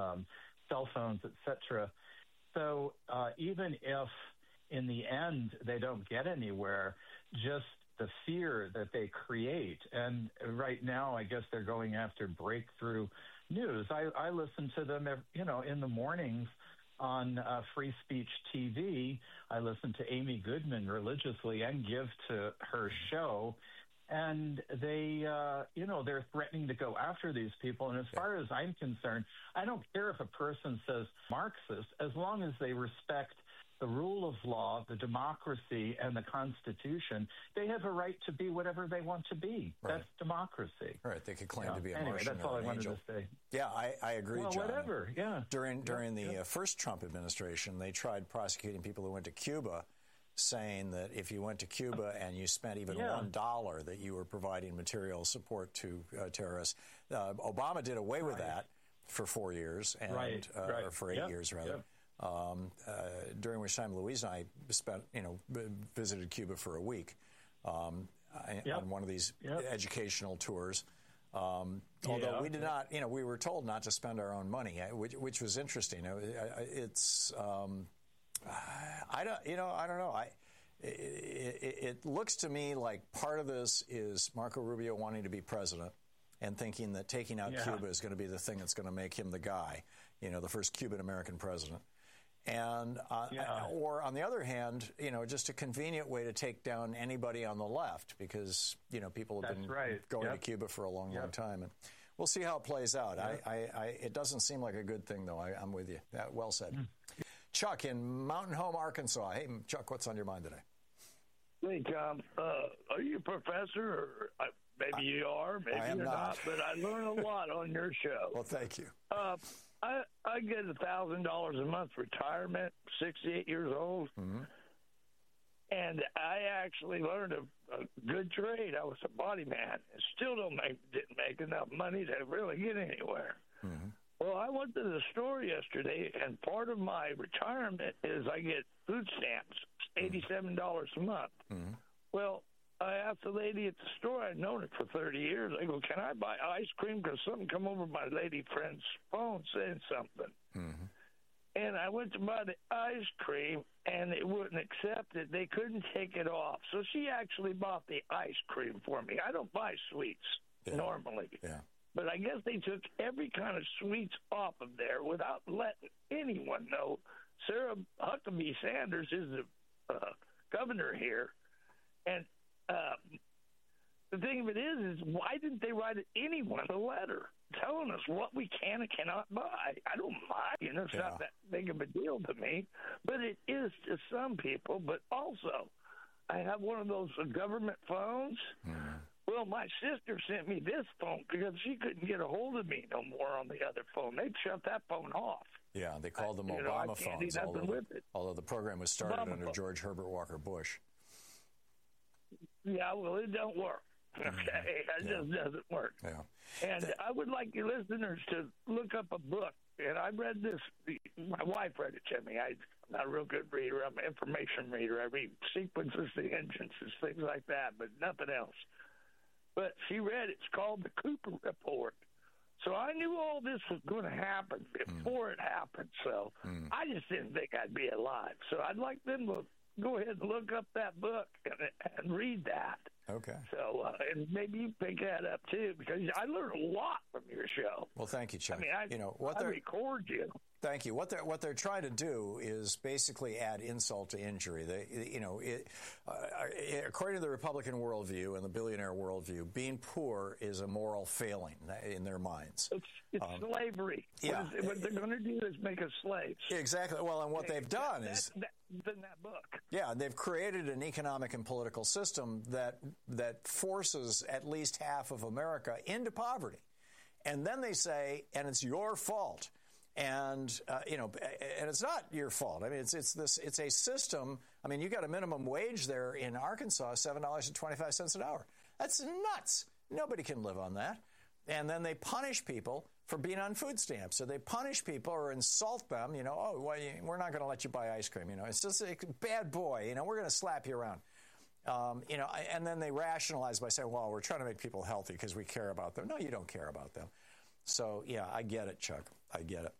cell phones, etc. So even if in the end they don't get anywhere, just the fear that they create, and right now I guess they're going after breakthrough news. I listen to them, in the mornings on Free Speech TV. I listen to Amy Goodman religiously and give to her show. And they, they're threatening to go after these people. And as far as I'm concerned, I don't care if a person says Marxist, as long as they respect the rule of law, the democracy, and the Constitution. They have a right to be whatever they want to be. Right. That's democracy. Right. They could claim to be a Martian that's all or an I wanted angel. to say. Yeah, I agree, well, John. Whatever, yeah. During the first Trump administration, they tried prosecuting people who went to Cuba, saying that if you went to Cuba and you spent even $1, that you were providing material support to terrorists. Obama did away with that for 4 years, and or for 8 years, rather. During which time Louise and I visited Cuba for a week on one of these educational tours. Although we did not, we were told not to spend our own money, which was interesting. It's I don't know. It looks to me like part of this is Marco Rubio wanting to be president and thinking that taking out Cuba is going to be the thing that's going to make him the guy, the first Cuban-American president. And or on the other hand, just a convenient way to take down anybody on the left because, people have been going to Cuba for a long, long time. And we'll see how it plays out. It doesn't seem like a good thing, though. I'm with you. Well said. Chuck in Mountain Home, Arkansas. Hey, Chuck, what's on your mind today? Hey, Tom. Are you a professor? Or maybe you are, maybe you're not. But I learn a lot on your show. Well, thank you. I get $1,000 a month retirement, 68 years old. Mm-hmm. And I actually learned a good trade. I was a body man and still didn't make enough money to really get anywhere. Mm-hmm. Well, I went to the store yesterday, and part of my retirement is I get food stamps, $87 a month. Mm-hmm. Well, I asked the lady at the store, I'd known it for 30 years. I go, can I buy ice cream? Because something come over my lady friend's phone saying something. Mm-hmm. And I went to buy the ice cream, and they wouldn't accept it. They couldn't take it off. So she actually bought the ice cream for me. I don't buy sweets normally. Yeah. But I guess they took every kind of sweets off of there without letting anyone know. Sarah Huckabee Sanders is the governor here. And the thing of it is why didn't they write anyone a letter telling us what we can and cannot buy? I don't mind. It's not that big of a deal to me. But it is to some people. But also, I have one of those government phones. Mm-hmm. Well, my sister sent me this phone because she couldn't get a hold of me no more on the other phone. They'd shut that phone off. Yeah, they called them Obama phones, although the program was started under George Herbert Walker Bush. Yeah, well, it don't work. Okay, it just doesn't work. Yeah. And I would like your listeners to look up a book. And I read this. My wife read it to me. I'm not a real good reader. I'm an information reader. I read sequences, the engines, things like that, but nothing else. But she read it's called the Cooper Report. So I knew all this was going to happen before it happened. So I just didn't think I'd be alive. So I'd like them to go ahead and look up that book and read that. Okay. So and maybe you pick that up too, because I learned a lot from your show. Well, thank you, Chuck. I mean, I record you. Thank you. What they're trying to do is basically add insult to injury. According to the Republican worldview and the billionaire worldview, being poor is a moral failing in their minds. It's slavery. Yeah. What they're going to do is make us slaves. Exactly. Well, and what they've done is in that book. Yeah, they've created an economic and political system that forces at least half of America into poverty, and then they say, and it's your fault. And and it's not your fault. I mean, it's a system. I mean, you got a minimum wage there in Arkansas, $7.25 an hour. That's nuts. Nobody can live on that. And then they punish people for being on food stamps. So they punish people or insult them. We're not going to let you buy ice cream. It's just a bad boy. We're going to slap you around. And then they rationalize by saying, well, we're trying to make people healthy because we care about them. No, you don't care about them. So, yeah, I get it, Chuck. I get it.